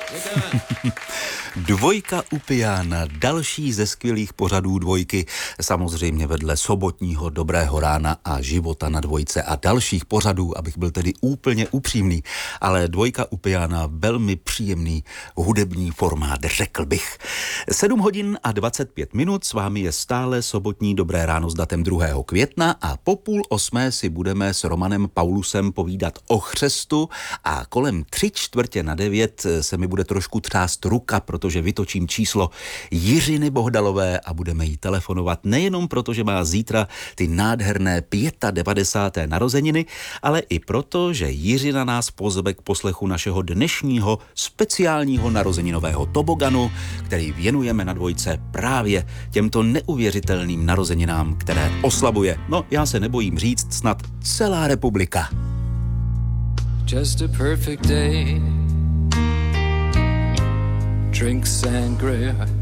Dvojka u piana, další ze skvělých pořadů Dvojky, samozřejmě vedle sobotního Dobrého rána a Života na dvojce a dalších pořadů, abych byl tedy úplně upřímný, ale Dvojka u piana velmi příjemný hudební formát, řekl bych. 7 hodin a 25 minut, s vámi je stále sobotní Dobré ráno s datem 2. května a po 7:30 si budeme s Romanem Paulusem povídat o chřestu a kolem 8:45 se mi bude trošku třást ruka, protože vytočím číslo Jiřiny Bohdalové a budeme jí telefonovat nejenom proto, že má zítra ty nádherné 95. narozeniny, ale i proto, že Jiřina nás pozve k poslechu našeho dnešního speciálního narozeninového toboganu, který věnujeme na Dvojce právě těmto neuvěřitelným narozeninám, které oslavuje, no já se nebojím říct, snad celá republika. Just a perfect day. Drink sangria